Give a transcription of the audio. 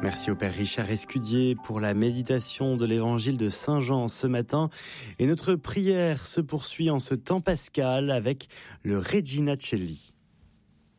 Merci au Père Richard Escudier pour la méditation de l'évangile de Saint Jean ce matin. Et notre prière se poursuit en ce temps pascal avec le Regina Coeli.